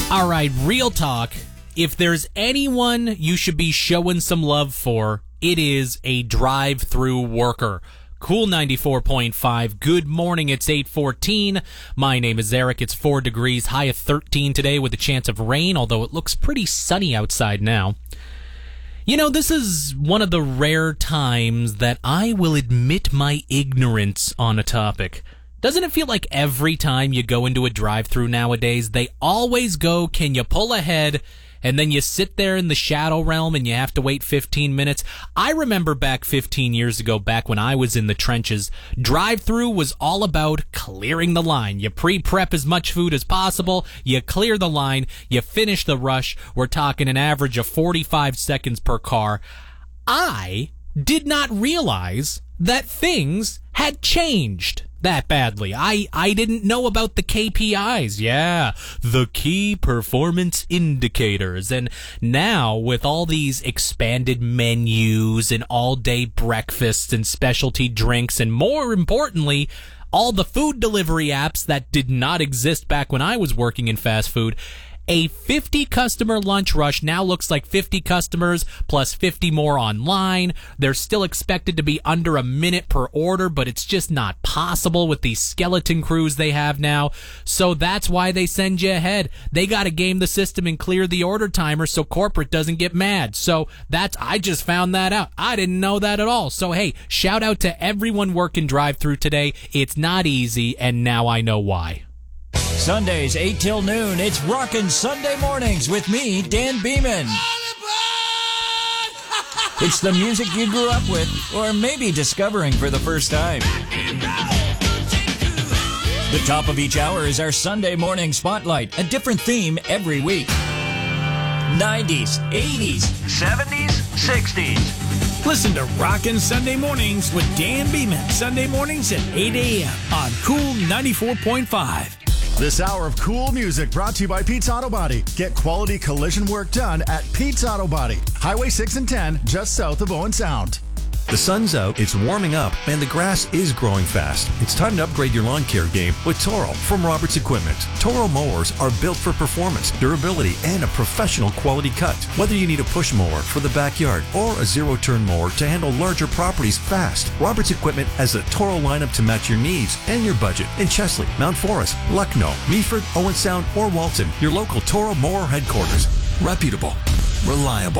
All right, real talk. If there's anyone you should be showing some love for, it is a drive-through worker. Cool 94.5. Good morning. It's 8:14. My name is Eric. It's 4 degrees, high of 13 today with a chance of rain, although it looks pretty sunny outside now. You know, this is one of the rare times that I will admit my ignorance on a topic. Doesn't it feel like every time you go into a drive-thru nowadays, they always go, can you pull ahead? And then you sit there in the shadow realm and you have to wait 15 minutes. I remember back 15 years ago, back when I was in the trenches, drive-thru was all about clearing the line. You pre-prep as much food as possible, you clear the line, you finish the rush. We're talking an average of 45 seconds per car. I did not realize that things had changed that badly. I didn't know about the KPIs. Yeah, the key performance indicators. And now with all these expanded menus and all-day breakfasts and specialty drinks, and more importantly, all the food delivery apps that did not exist back when I was working in fast food, a 50 customer lunch rush now looks like 50 customers plus 50 more online. They're still expected to be under a minute per order, but it's just not possible with these skeleton crews they have now. So that's why they send you ahead. They got to game the system and clear the order timer so corporate doesn't get mad. So I just found that out. I didn't know that at all. So hey, shout out to everyone working drive-thru today. It's not easy, and now I know why. Sundays, 8 till noon, it's Rockin' Sunday Mornings with me, Dan Beeman. It's the music you grew up with, or maybe discovering for the first time. The top of each hour is our Sunday morning spotlight, a different theme every week. 90s, 80s, 70s, 60s. Listen to Rockin' Sunday Mornings with Dan Beeman, Sunday mornings at 8 a.m. on Cool 94.5. This hour of cool music brought to you by Pete's Auto Body. Get quality collision work done at Pete's Auto Body. Highway 6 and 10, just south of Owen Sound. The sun's out, it's warming up, and the grass is growing fast. It's time to upgrade your lawn care game with Toro from Roberts Equipment. Toro mowers are built for performance, durability, and a professional quality cut. Whether you need a push mower for the backyard or a zero-turn mower to handle larger properties fast, Roberts Equipment has a Toro lineup to match your needs and your budget in Chesley, Mount Forest, Lucknow, Meaford, Owen Sound, or Walton. Your local Toro mower headquarters. Reputable, reliable.